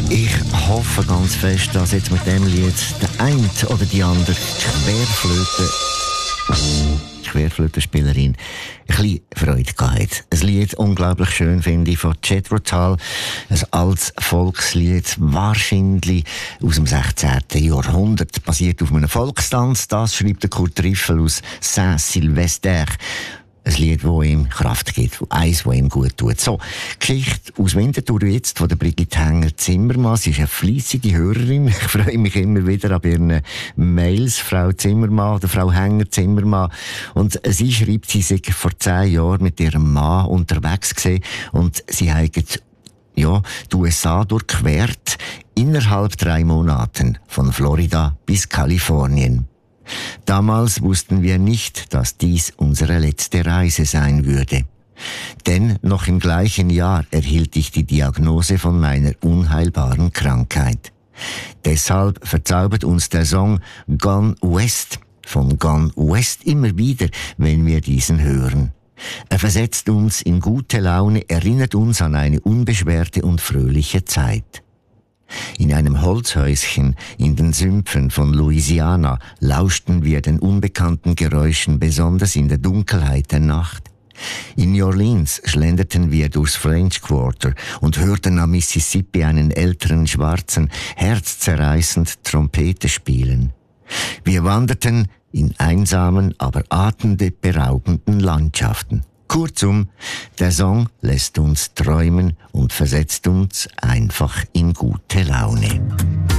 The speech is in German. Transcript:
Ich hoffe ganz fest, dass jetzt mit dem Lied der eine oder die andere Querflötenspielerin ein bisschen Freude gehabt hat. Ein Lied, unglaublich schön, finde ich, von Jethro Tull. Ein altes Volkslied, wahrscheinlich aus dem 16. Jahrhundert, basiert auf einem Volkstanz. Das schreibt der Kurt Riffel aus Saint-Sylvester. Ein Lied, das ihm Kraft gibt, eins, das ihm gut tut. So, Geschichte aus Winterthur jetzt von der Brigitte Hänger-Zimmermann. Sie ist eine fleissige Hörerin. Ich freue mich immer wieder an ihren Mails, Frau Zimmermann oder Frau Hänger-Zimmermann. Und sie schreibt, sie sei vor 10 Jahren mit ihrem Mann unterwegs gewesen und sie haben die USA durchquert innerhalb 3 Monaten von Florida bis Kalifornien. Damals wussten wir nicht, dass dies unsere letzte Reise sein würde. Denn noch im gleichen Jahr erhielt ich die Diagnose von meiner unheilbaren Krankheit. Deshalb verzaubert uns der Song Gone West von Gone West immer wieder, wenn wir diesen hören. Er versetzt uns in gute Laune, erinnert uns an eine unbeschwerte und fröhliche Zeit. In einem Holzhäuschen in den Sümpfen von Louisiana lauschten wir den unbekannten Geräuschen, besonders in der Dunkelheit der Nacht. In New Orleans schlenderten wir durchs French Quarter und hörten am Mississippi einen älteren Schwarzen herzzerreißend Trompete spielen. Wir wanderten in einsamen, aber atemberaubenden Landschaften. Kurzum, der Song lässt uns träumen und versetzt uns einfach in gute Laune.